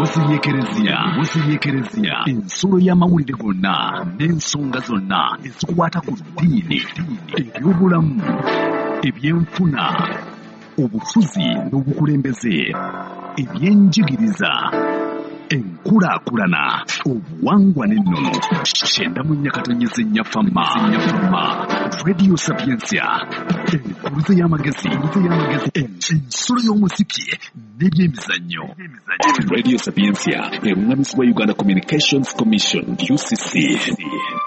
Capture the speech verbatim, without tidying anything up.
eddoboozi ly'ekereziya eddoboozi ly'ekereziya ensulo y'amawulire gonna n'ensonga zonna ezikwata ku ddiini ebyobulamu ebyenfuna obufuzi n'obukulembeze ebyenjigiriza enkulaakulana obuwangwa n'ennono kyenda mu nnyakatonyeze nnyafama Radio Sapiensia enkuluze y'amagezi ensulo y'omuziki n'ebyemizannyo. Radio Sapiensia eŋŋamizibwa Uganda Communications Commission U C C.